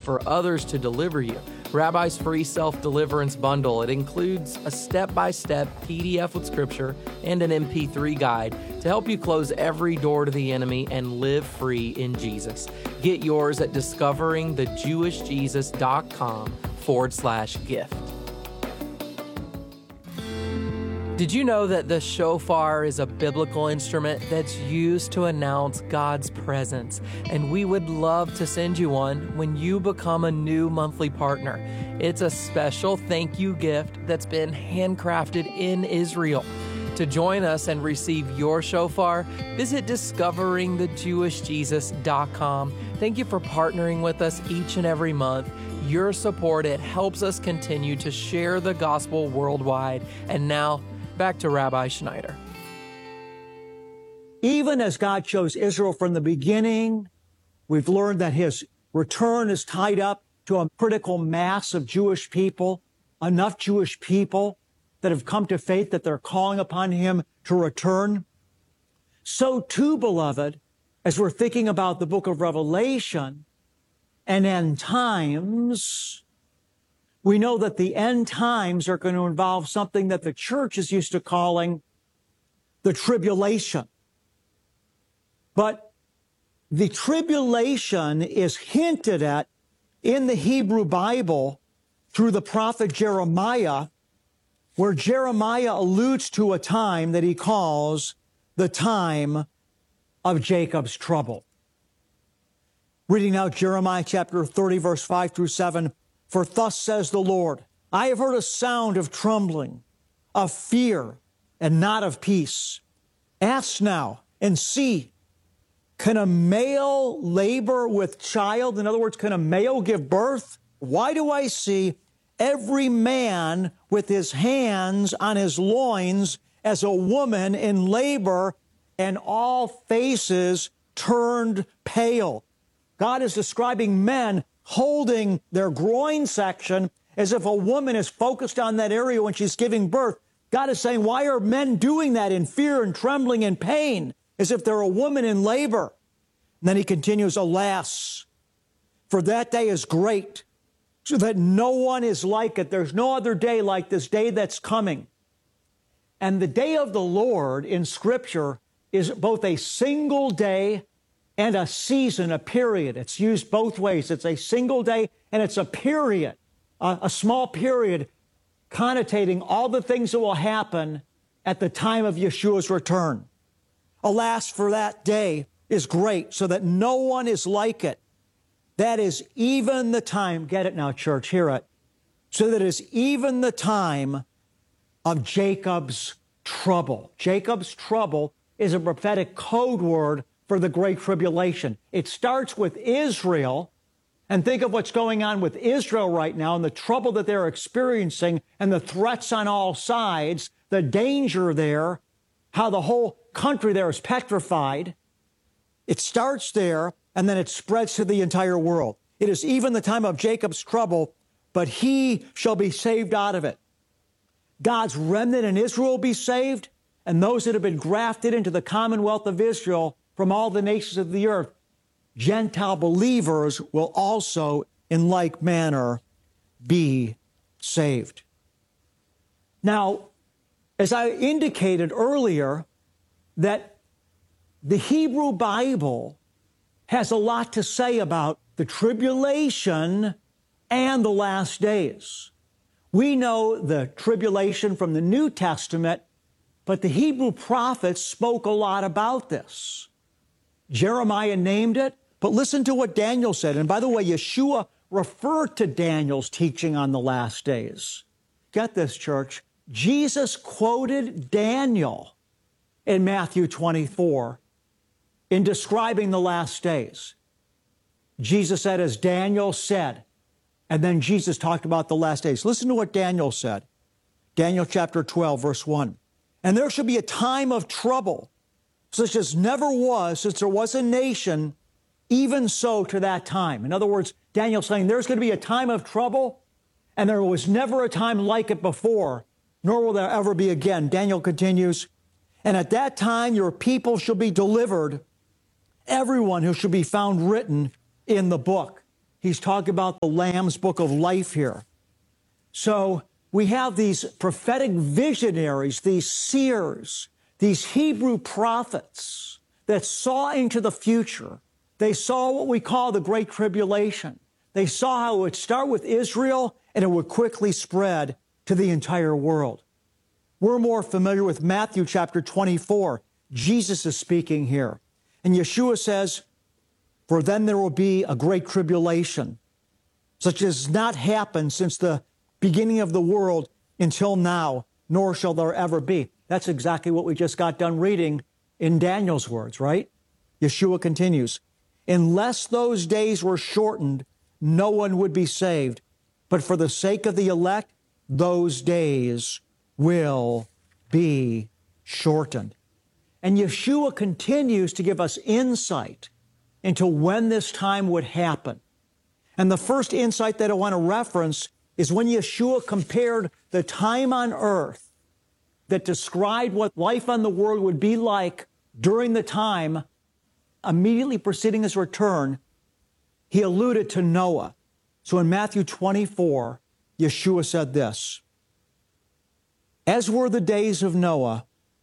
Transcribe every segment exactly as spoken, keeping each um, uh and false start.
for others to deliver you. Rabbi's free self-deliverance bundle. It includes a step-by-step P D F with scripture and an M P three guide to help you close every door to the enemy and live free in Jesus. Get yours at discoveringthejewishjesus.com forward slash gift. Did you know that the shofar is a biblical instrument that's used to announce God's presence? And we would love to send you one when you become a new monthly partner. It's a special thank you gift that's been handcrafted in Israel. To join us and receive your shofar, visit discovering the jewish jesus dot com. Thank you for partnering with us each and every month. Your support, it helps us continue to share the gospel worldwide. And now, back to Rabbi Schneider. Even as God chose Israel from the beginning, we've learned that his return is tied up to a critical mass of Jewish people, enough Jewish people that have come to faith that they're calling upon him to return. So too, beloved, as we're thinking about the book of Revelation and end times, we know that the end times are going to involve something that the church is used to calling the tribulation. But the tribulation is hinted at in the Hebrew Bible through the prophet Jeremiah, where Jeremiah alludes to a time that he calls the time of Jacob's trouble. Reading now Jeremiah chapter thirty, verse five through seven. For thus says the Lord, I have heard a sound of trembling, of fear, and not of peace. Ask now and see, can a male labor with child? In other words, can a male give birth? Why do I see every man with his hands on his loins as a woman in labor, and all faces turned pale? God is describing men holding their groin section as if a woman is focused on that area when she's giving birth. God is saying, why are men doing that in fear and trembling and pain, as if they're a woman in labor? And then he continues, alas, for that day is great, so that no one is like it. There's no other day like this day that's coming. And the day of the Lord in Scripture is both a single day and a season, a period. It's used both ways. It's a single day and it's a period, a, a small period connotating all the things that will happen at the time of Yeshua's return. Alas, for that day is great, so that no one is like it. That is even the time, get it now, church, hear it, so that is even the time of Jacob's trouble. Jacob's trouble is a prophetic code word for the Great Tribulation. It starts with Israel, and think of what's going on with Israel right now and the trouble that they're experiencing and the threats on all sides, the danger there, how the whole country there is petrified. It starts there, and then it spreads to the entire world. It is even the time of Jacob's trouble, but he shall be saved out of it. God's remnant in Israel will be saved, and those that have been grafted into the commonwealth of Israel from all the nations of the earth, Gentile believers will also in like manner be saved. Now, as I indicated earlier, that the Hebrew Bible has a lot to say about the tribulation and the last days. We know the tribulation from the New Testament, but the Hebrew prophets spoke a lot about this. Jeremiah named it, but listen to what Daniel said. And by the way, Yeshua referred to Daniel's teaching on the last days. Get this, church. Jesus quoted Daniel in Matthew twenty-four in describing the last days. Jesus said, as Daniel said, and then Jesus talked about the last days. Listen to what Daniel said. Daniel chapter twelve, verse one. And there shall be a time of trouble, such as never was since there was a nation, even so to that time. In other words, Daniel's saying there's going to be a time of trouble, and there was never a time like it before, nor will there ever be again. Daniel continues, and at that time your people shall be delivered, everyone who shall be found written in the book. he's talking about the Lamb's book of life here. So we have these prophetic visionaries, these seers, these Hebrew prophets that saw into the future. They saw what we call the Great Tribulation. They saw how it would start with Israel and it would quickly spread to the entire world. We're more familiar with Matthew chapter twenty-four. Jesus is speaking here. And Yeshua says, "For then there will be a great tribulation, such as has not happened since the beginning of the world until now, nor shall there ever be." That's exactly what we just got done reading in Daniel's words, right? Yeshua continues, "Unless those days were shortened, no one would be saved. But for the sake of the elect, those days will be shortened." And Yeshua continues to give us insight into when this time would happen. And the first insight that I want to reference is when Yeshua compared the time on earth that described what life on the world would be like during the time immediately preceding his return. He alluded to Noah. So in Matthew twenty-four, Yeshua said this, "As were the days of Noah,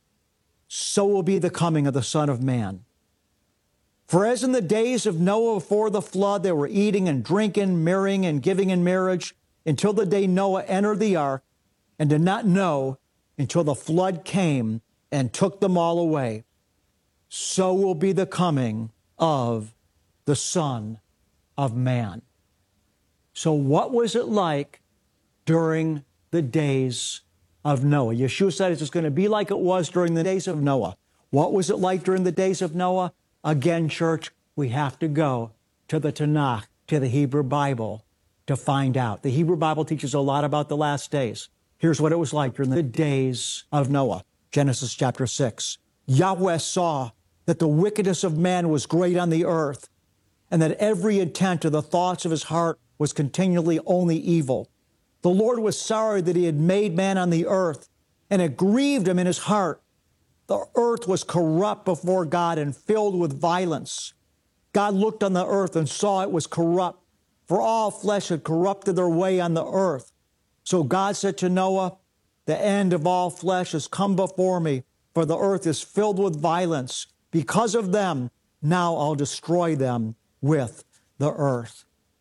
so will be the coming of the Son of Man. For as in the days of Noah before the flood, they were eating and drinking, marrying and giving in marriage, until the day Noah entered the ark, and did not know until the flood came and took them all away, so will be the coming of the Son of Man." So what was it like during the days of Noah? Yeshua said it's just going to be like it was during the days of Noah. What was it like during the days of Noah? Again, church, we have to go to the Tanakh, to the Hebrew Bible, to find out. The Hebrew Bible teaches a lot about the last days. Here's what it was like during the days of Noah. Genesis chapter six. "Yahweh saw that the wickedness of man was great on the earth, and that every intent of the thoughts of his heart was continually only evil. The Lord was sorry that he had made man on the earth, and it grieved him in his heart. The earth was corrupt before God and filled with violence. God looked on the earth and saw it was corrupt, for all flesh had corrupted their way on the earth. So God said to Noah, 'The end of all flesh has come before me, for the earth is filled with violence. Because of them, now I'll destroy them with the earth.'"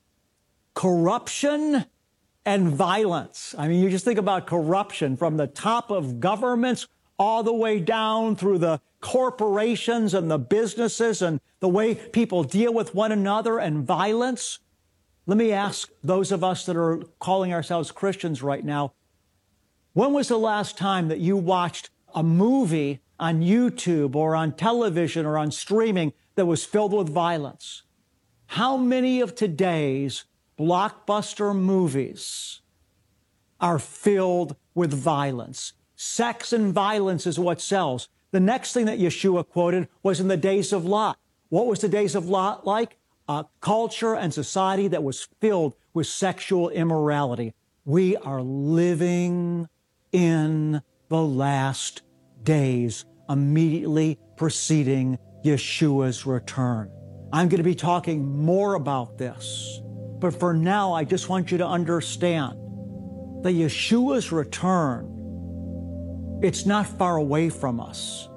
Corruption and violence. I mean, you just think about corruption from the top of governments all the way down through the corporations and the businesses and the way people deal with one another, and violence. Let me ask those of us that are calling ourselves Christians right now, when was the last time that you watched a movie on YouTube or on television or on streaming that was filled with violence? How many of today's blockbuster movies are filled with violence? Sex and violence is what sells. The next thing that Yeshua quoted was in the days of Lot. What was the days of Lot like? A culture and society that was filled with sexual immorality. We are living in the last days immediately preceding Yeshua's return. I'm going to be talking more about this. But for now, I just want you to understand that Yeshua's return, it's not far away from us.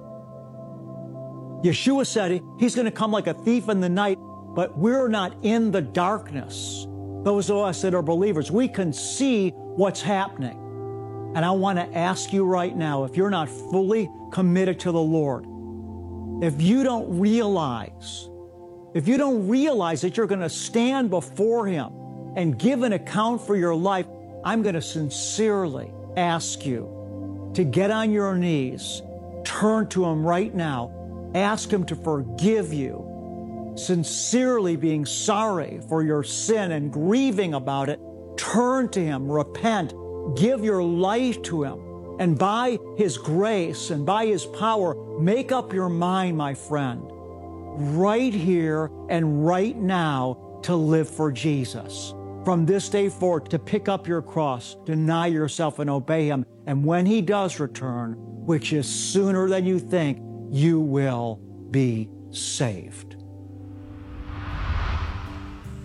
Yeshua said he's going to come like a thief in the night, but we're not in the darkness. Those of us that are believers, we can see what's happening. And I want to ask you right now, if you're not fully committed to the Lord, if you don't realize If you don't realize that you're going to stand before Him and give an account for your life, I'm going to sincerely ask you to get on your knees, turn to Him right now, ask Him to forgive you, sincerely being sorry for your sin and grieving about it. Turn to Him, repent, give your life to Him, and by His grace and by His power, make up your mind, my friend, right here and right now to live for Jesus. From this day forward, to pick up your cross, deny yourself and obey Him. And when He does return, which is sooner than you think, you will be saved.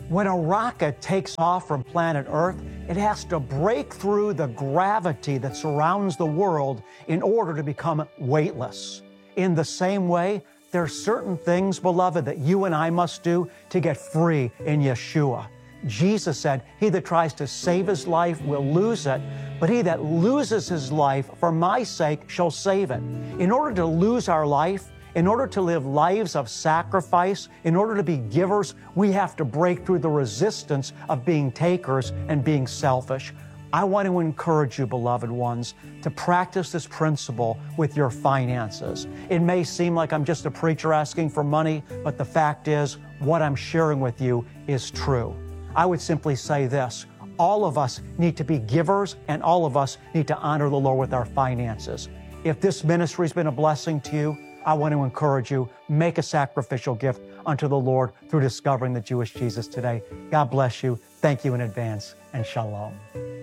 When a rocket takes off from planet Earth, it has to break through the gravity that surrounds the world in order to become weightless. In the same way, there are certain things, beloved, that you and I must do to get free in Yeshua. Jesus said, he that tries to save his life will lose it, but he that loses his life for my sake shall save it. In order to lose our life, in order to live lives of sacrifice, in order to be givers, we have to break through the resistance of being takers and being selfish. I want to encourage you, beloved ones, to practice this principle with your finances. It may seem like I'm just a preacher asking for money, but the fact is, what I'm sharing with you is true. I would simply say this: all of us need to be givers, and all of us need to honor the Lord with our finances. If this ministry has been a blessing to you, I want to encourage you, make a sacrificial gift unto the Lord through discovering the Jewish Jesus today. God bless you. Thank you in advance, and shalom.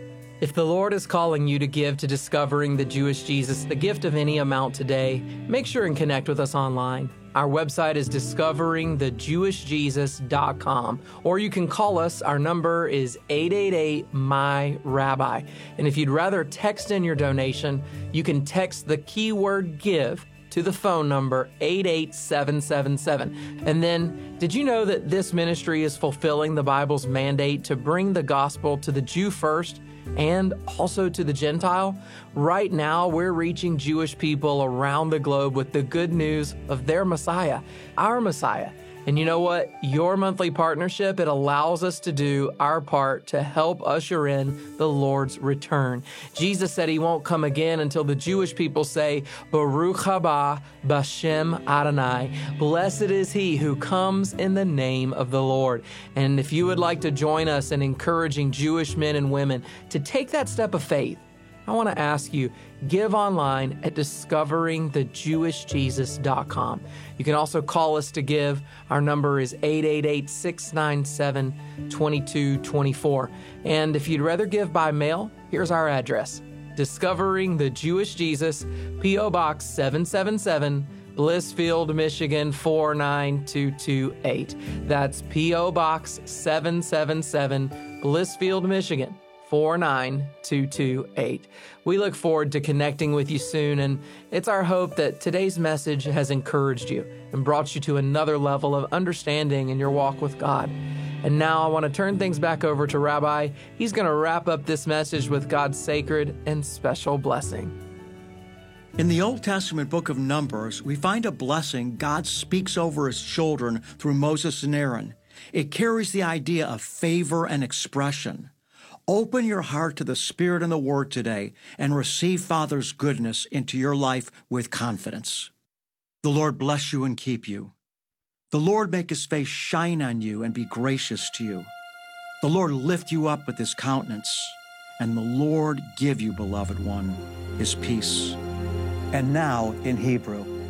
If the Lord is calling you to give to Discovering the Jewish Jesus, the gift of any amount today, make sure and connect with us online. Our website is discovering the jewish jesus dot com, or you can call us. Our number is eight eight eight, M Y, Rabbi. And if you'd rather text in your donation, you can text the keyword GIVE to the phone number eight eight seven seven seven. And then, did you know that this ministry is fulfilling the Bible's mandate to bring the gospel to the Jew first and also to the Gentile? Right now, we're reaching Jewish people around the globe with the good news of their Messiah, our Messiah. And you know what? Your monthly partnership, it allows us to do our part to help usher in the Lord's return. Jesus said he won't come again until the Jewish people say, Baruch haba b'Shem Adonai. Blessed is he who comes in the name of the Lord. And if you would like to join us in encouraging Jewish men and women to take that step of faith, I want to ask you, give online at discovering the jewish jesus dot com. You can also call us to give. Our number is eight eight eight, six nine seven, two two two four. And if you'd rather give by mail, here's our address: Discovering the Jewish Jesus, P O Box seven seven seven, Blissfield, Michigan four nine two two eight. That's P O Box seven seven seven, Blissfield, Michigan four nine two two eight. We look forward to connecting with you soon, and it's our hope that today's message has encouraged you and brought you to another level of understanding in your walk with God. And now I want to turn things back over to Rabbi. He's going to wrap up this message with God's sacred and special blessing. In the Old Testament book of Numbers, we find a blessing God speaks over his children through Moses and Aaron. It carries the idea of favor and expression. Open your heart to the Spirit and the Word today and receive Father's goodness into your life with confidence. The Lord bless you and keep you. The Lord make his face shine on you and be gracious to you. The Lord lift you up with his countenance, and the Lord give you, beloved one, his peace. And now in Hebrew.